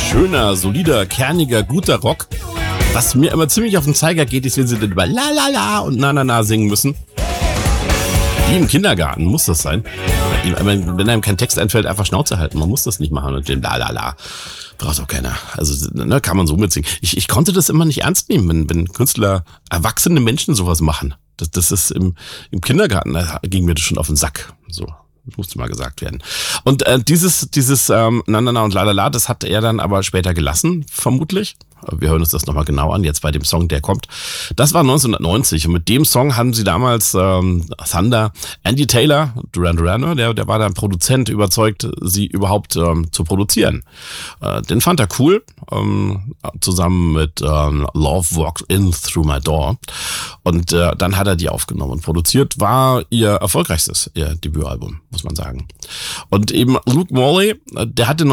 Schöner, solider, kerniger, guter Rock. Was mir immer ziemlich auf den Zeiger geht, ist, wenn sie dann über La La La und Na Na Na singen müssen. Wie im Kindergarten muss das sein. Wenn einem kein Text einfällt, einfach Schnauze halten. Man muss das nicht machen mit dem La La La. Braucht auch keiner. Also kann man so mitsingen. Ich konnte das immer nicht ernst nehmen, wenn Künstler, erwachsene Menschen sowas machen. Das ist im Kindergarten, da ging mir das schon auf den Sack. So. Das musste mal gesagt werden. Und dieses Na Na Na und La La La, das hat er dann aber später gelassen, vermutlich. Wir hören uns das nochmal genau an, jetzt bei dem Song, der kommt. Das war 1990 und mit dem Song haben sie damals Thunder, Andy Taylor, Duran Duran, der war dann Produzent, überzeugt, sie überhaupt zu produzieren. Den fand er cool, zusammen mit Love Walked In Through My Door. Und dann hat er die aufgenommen und produziert, war ihr erfolgreichstes, ihr Debütalbum, muss man sagen. Und eben Luke Morley, der hatte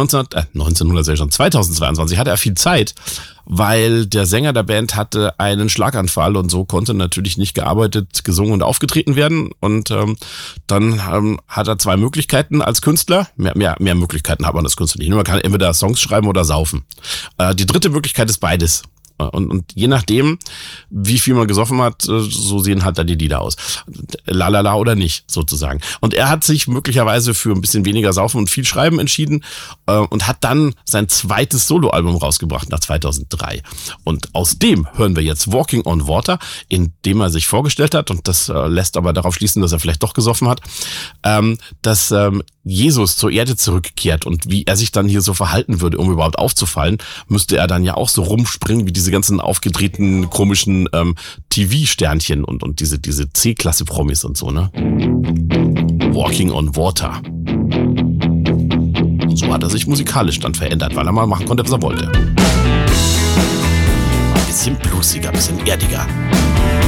2022 hatte er viel Zeit, weil der Sänger der Band hatte einen Schlaganfall und so konnte natürlich nicht gearbeitet, gesungen und aufgetreten werden. Und dann hat er zwei Möglichkeiten als Künstler. Mehr Möglichkeiten hat man als Künstler nicht. Man kann entweder Songs schreiben oder saufen. Die dritte Möglichkeit ist beides. Und je nachdem, wie viel man gesoffen hat, so sehen halt dann die Lieder aus. La la la oder nicht, sozusagen. Und er hat sich möglicherweise für ein bisschen weniger Saufen und viel Schreiben entschieden und hat dann sein zweites Soloalbum rausgebracht nach 2003. Und aus dem hören wir jetzt Walking on Water, in dem er sich vorgestellt hat, und das lässt aber darauf schließen, dass er vielleicht doch gesoffen hat, dass Jesus zur Erde zurückkehrt und wie er sich dann hier so verhalten würde, um überhaupt aufzufallen, müsste er dann ja auch so rumspringen wie diese ganzen aufgedrehten komischen TV-Sternchen und diese C-Klasse-Promis und so, ne? Walking on Water. Und so hat er sich musikalisch dann verändert, weil er mal machen konnte, was er wollte. Ein bisschen bluesiger, ein bisschen erdiger.